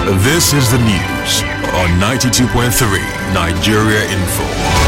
This is the news on 92.3 Nigeria Info.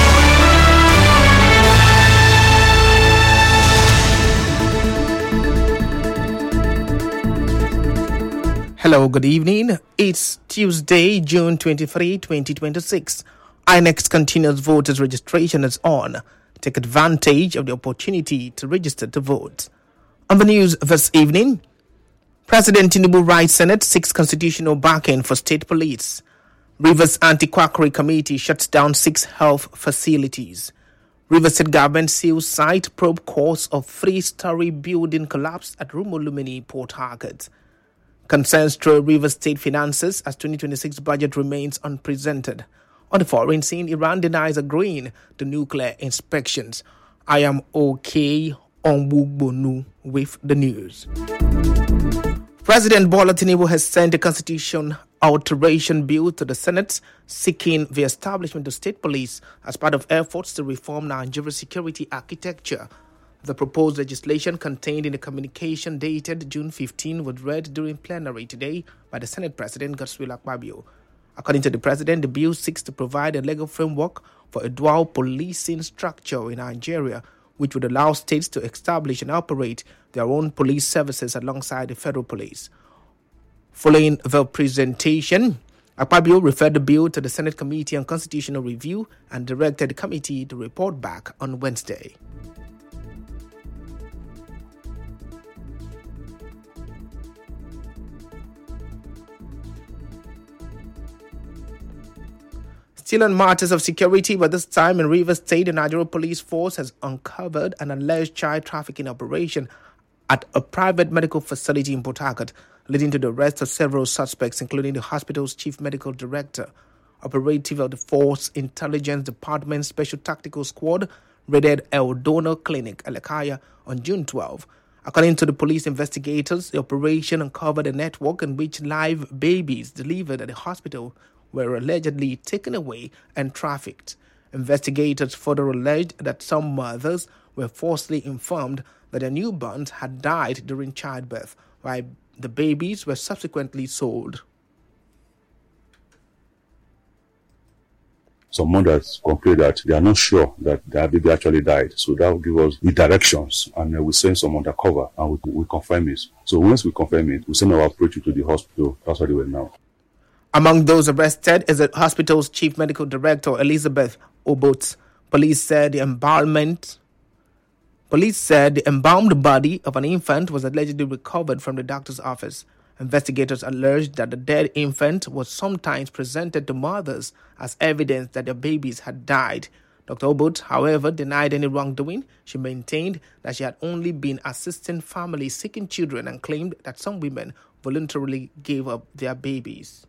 Hello, good evening. It's Tuesday, June 23, 2026. INEC's continuous voters registration is on. Take advantage of the opportunity to register to vote. On the news this evening, President Tinubu writes Senate seeks constitutional backing for state police. Rivers Anti-Quackery Committee shuts down 6 health facilities. Rivers State Government seals site probe cause of 3-story building collapse at Rumolumini, Port Harcourt. Concerns through Rivers State finances as 2026 budget remains unprecedented. On the foreign scene, Iran denies agreeing to nuclear inspections. I am okay on Wugbonu with the news. President Bola Tinubu has sent a constitution alteration bill to the Senate seeking the establishment of state police as part of efforts to reform Nigeria's security architecture. The proposed legislation contained in a communication dated June 15 was read during plenary today by the Senate President Godswill Akpabio. According to the President, the bill seeks to provide a legal framework for a dual policing structure in Nigeria, which would allow states to establish and operate their own police services alongside the federal police. Following the presentation, Akpabio referred the bill to the Senate Committee on Constitutional Review and directed the committee to report back on Wednesday. Still on matters of security, but this time in Rivers State, the Nigerian Police Force has uncovered an alleged child trafficking operation at a private medical facility in Port Harcourt, leading to the arrest of several suspects, including the hospital's chief medical director. Operative of the Force Intelligence Department Special Tactical Squad raided El Dono Clinic, Elekaya, on June 12. According to the police investigators, the operation uncovered a network in which live babies delivered at the hospital were allegedly taken away and trafficked. Investigators further alleged that some mothers were falsely informed that their newborns had died during childbirth, while the babies were subsequently sold. Some mothers complain that they are not sure that their baby actually died. So that will give us the directions, and we send some undercover and we confirm it. So once we confirm it, we send our operator to the hospital. That's what they were now. Among those arrested is the hospital's chief medical director, Elizabeth Obot. Police said the embalmed body of an infant was allegedly recovered from the doctor's office. Investigators alleged that the dead infant was sometimes presented to mothers as evidence that their babies had died. Dr. Obot, however, denied any wrongdoing. She maintained that she had only been assisting families seeking children and claimed that some women voluntarily gave up their babies.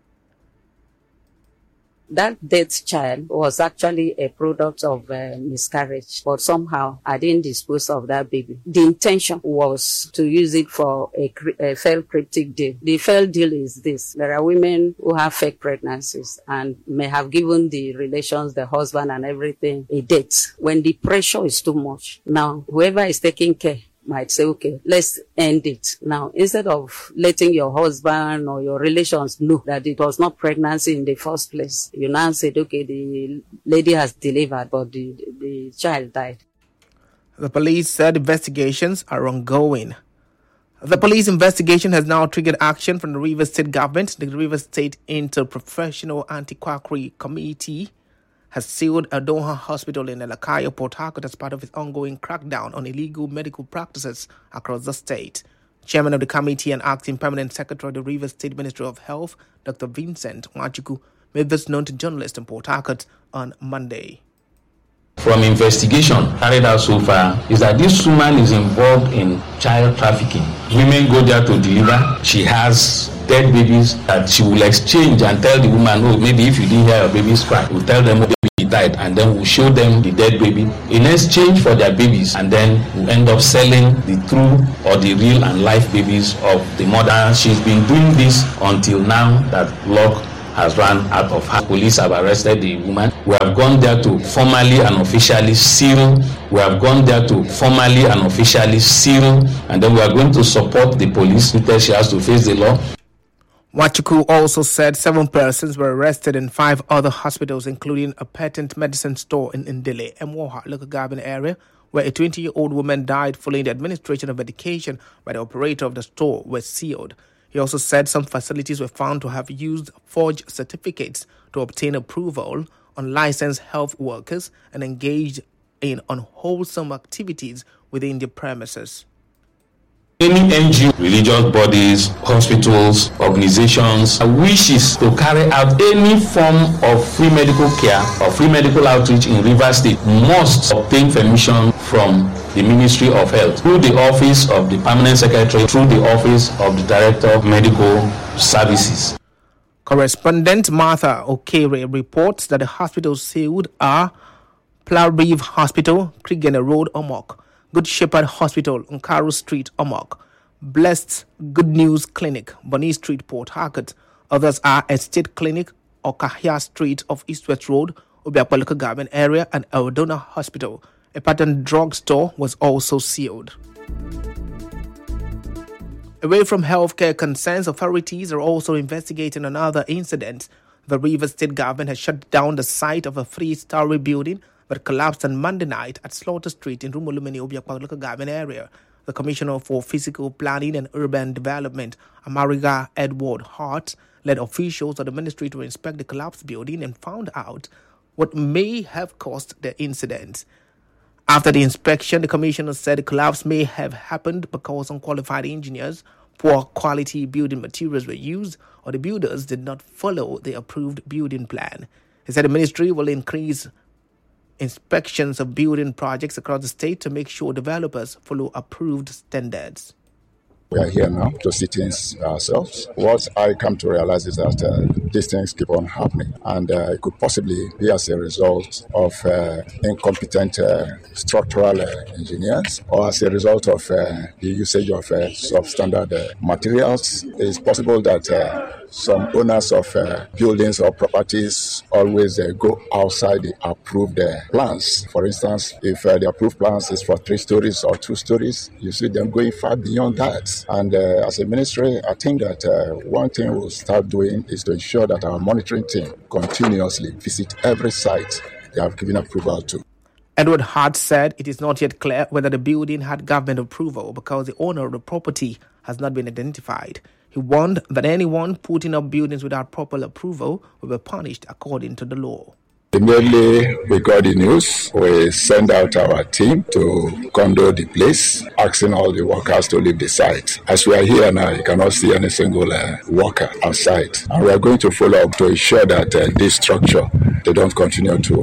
That dead child was actually a product of miscarriage, but somehow I didn't dispose of that baby. The intention was to use it for a failed cryptic deal. The failed deal is this: there are women who have fake pregnancies and may have given the relations, the husband and everything, a date. When the pressure is too much, now whoever is taking care might say, okay, let's end it. Now, instead of letting your husband or your relations know that it was not pregnancy in the first place, you now said, okay, the lady has delivered, but the child died. The police said investigations are ongoing. The police investigation has now triggered action from the Rivers State Government. The Rivers State Interprofessional Anti-Quackery Committee has sealed Adonha Hospital in Elekaya, Port Harcourt as part of its ongoing crackdown on illegal medical practices across the state. Chairman of the committee and acting permanent secretary of the Rivers State Ministry of Health, Dr. Vincent Nwachukwu, made this known to journalists in Port Harcourt on Monday. From investigation carried out so far is that this woman is involved in child trafficking. Women go there to deliver. She has dead babies that she will exchange and tell the woman, oh, maybe if you didn't hear your baby's cry, we'll tell them baby died, and then we'll show them the dead baby in exchange for their babies, and then we'll end up selling the true or the real and life babies of the mother. She's been doing this until now that luck has run out of her. Police have arrested the woman. We have gone there to formally and officially seal. And then we are going to support the police until she has to face the law. Wachuku also said 7 persons were arrested in 5 other hospitals, including a patent medicine store in Ndile, Emoha local government area, where a 20-year-old woman died following the administration of medication by the operator of the store was sealed. He also said some facilities were found to have used forged certificates to obtain approval on licensed health workers and engaged in unwholesome activities within the premises. Any NGO, religious bodies, hospitals, organizations wishes to carry out any form of free medical care or free medical outreach in Rivers State must obtain permission from the Ministry of Health through the office of the Permanent Secretary, through the office of the Director of Medical Services. Correspondent Martha Okere reports that the hospitals sealed are Plough Hospital, Krigene Road, Omok, Good Shepherd Hospital, Nkaru Street, Omok, Blessed Good News Clinic, Bonny Street, Port Harcourt. Others are Estate Clinic, Okahia Street of East West Road, Obiakpalika Garden Area, and Eldona Hospital. A patent drugstore was also sealed. Away from healthcare concerns, authorities are also investigating another incident. The Rivers State government has shut down the site of a 3-story building that collapsed on Monday night at Slaughter Street in Rumulumini, Obiakpalika Garden Area. The Commissioner for Physical Planning and Urban Development, Amariga Edward Hart, led officials of the ministry to inspect the collapsed building and found out what may have caused the incident. After the inspection, the Commissioner said the collapse may have happened because unqualified engineers, poor quality building materials were used, or the builders did not follow the approved building plan. He said the ministry will increase inspections of building projects across the state to make sure developers follow approved standards. We are here now to see things ourselves. What I come to realize is that these things keep on happening, and it could possibly be as a result of incompetent structural engineers, or as a result of the usage of substandard materials. It's possible that some owners of buildings or properties always go outside the approved plans. For instance, if the approved plans is for 3 stories or 2 stories, you see them going far beyond that. And as a ministry, I think that one thing we'll start doing is to ensure that our monitoring team continuously visit every site they have given approval to. Edward Hart said it is not yet clear whether the building had government approval because the owner of the property has not been identified. He warned that anyone putting up buildings without proper approval will be punished according to the law. Immediately we got the news, we sent out our team to condo the place, asking all the workers to leave the site. As we are here now, you cannot see any single worker outside. And we are going to follow up to ensure that this structure, they don't continue to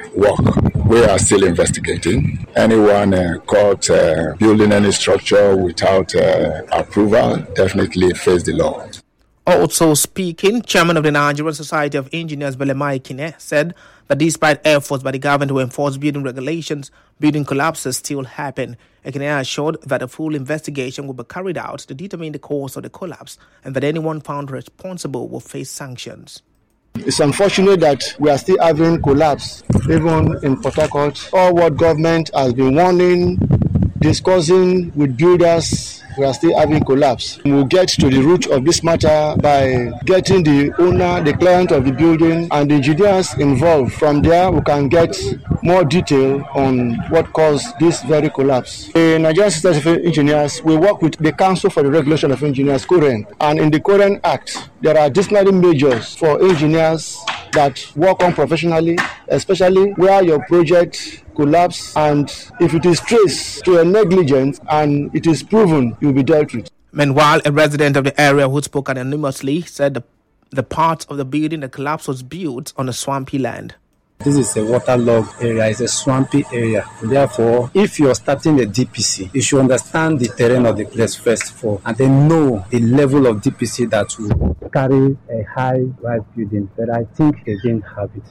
work. We are still investigating. Anyone caught building any structure without approval definitely face the law. Also speaking, Chairman of the Nigerian Society of Engineers, Belema Ikine, said that despite efforts by the government to enforce building regulations, building collapses still happen. Ikine assured that a full investigation will be carried out to determine the cause of the collapse and that anyone found responsible will face sanctions. It's unfortunate that we are still having collapse, even in Port Harcourt. All what government has been warning, discussing with builders, we are still having collapse. We'll get to the root of this matter by getting the owner, the client of the building, and the engineers involved. From there, we can get more detail on what caused this very collapse. The Nigerian Society of Engineers, we work with the Council for the Regulation of Engineers, COREN, and in the COREN Act, there are disciplinary measures for engineers that work on professionally, especially where your project collapse, and if it is traced to a negligence and it is proven, you'll be dealt with. Meanwhile, a resident of the area who spoke anonymously said the part of the building that collapsed was built on a swampy land. This is a waterlogged area, it's a swampy area. Therefore, if you're starting a DPC, you should understand the terrain of the place first of all, and then know the level of DPC that will carry a high-rise building. But I think they didn't have it.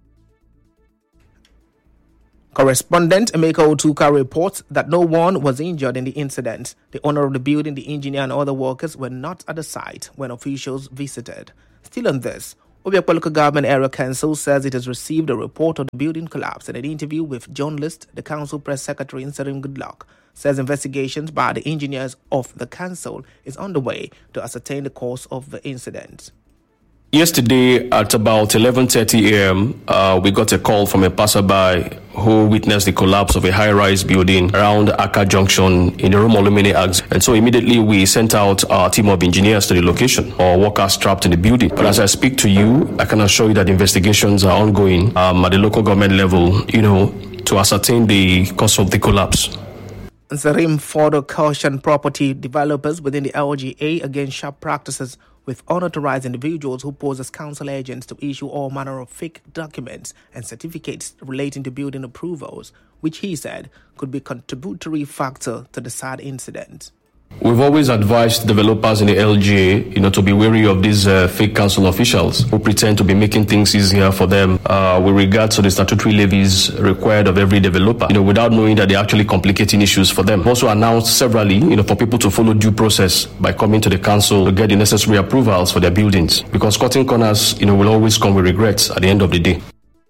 Correspondent Emeka Otuka reports that no one was injured in the incident. The owner of the building, the engineer, and other workers were not at the site when officials visited. Still on this, Obiakpor Local Government Area Council says it has received a report of the building collapse. In an interview with journalists, the council press secretary Nsarim Goodluck says investigations by the engineers of the council is underway to ascertain the cause of the incident. Yesterday at about 11:30 a.m., we got a call from a passerby who witnessed the collapse of a high-rise building around Aka Junction in the Romolumene Ags. And so immediately we sent out our team of engineers to the location, or workers trapped in the building. But as I speak to you, I can assure you that investigations are ongoing at the local government level, to ascertain the cause of the collapse. Nsarim further cautioned property developers within the LGA against sharp practices with unauthorized individuals who pose as council agents to issue all manner of fake documents and certificates relating to building approvals, which he said could be a contributory factor to the sad incident. We've always advised developers in the LGA, to be wary of these fake council officials who pretend to be making things easier for them with regard to the statutory levies required of every developer, without knowing that they're actually complicating issues for them. We've also announced severally, for people to follow due process by coming to the council to get the necessary approvals for their buildings, because cutting corners, will always come with regrets at the end of the day.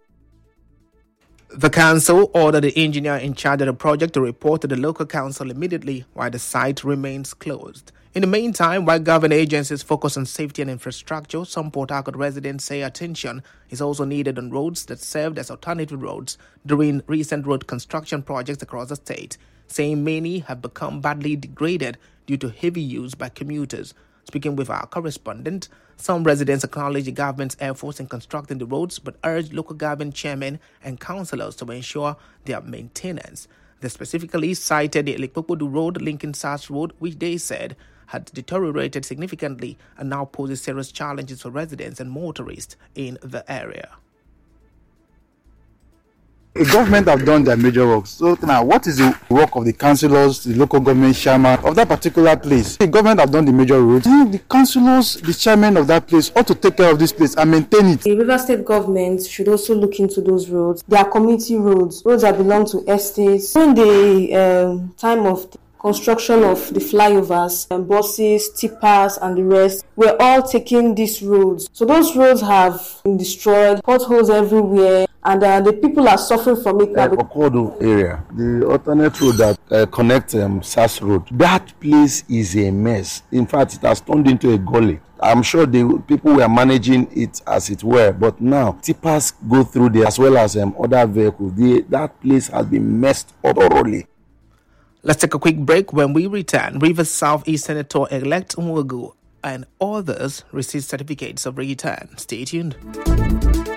The council ordered the engineer in charge of the project to report to the local council immediately while the site remains closed. In the meantime, while government agencies focus on safety and infrastructure, some Port Harcourt residents say attention is also needed on roads that served as alternative roads during recent road construction projects across the state, saying many have become badly degraded due to heavy use by commuters. Speaking with our correspondent, some residents acknowledge the government's efforts in constructing the roads but urge local government chairmen and councillors to ensure their maintenance. They specifically cited the Elekpopodu Road linking Sars Road, which they said had deteriorated significantly and now poses serious challenges for residents and motorists in the area. The government have done their major work. So now, what is the work of the councillors, the local government chairman of that particular place? The government have done the major roads. The councillors, the chairman of that place ought to take care of this place and maintain it. The River State government should also look into those roads. They are community roads that belong to estates. During the time of the construction of the flyovers, buses, tippers and the rest, we're all taking these roads. So those roads have been destroyed, potholes everywhere, and the people are suffering from it. Okodo area, the alternate road that connects Sars Road, that place is a mess. In fact, it has turned into a gully. I'm sure the people were managing it as it were, but now tippers go through there as well as other vehicles. That place has been messed up thoroughly. Let's take a quick break. When we return, Rivers South East Senator-elect Umuagu and others receive certificates of return. Stay tuned.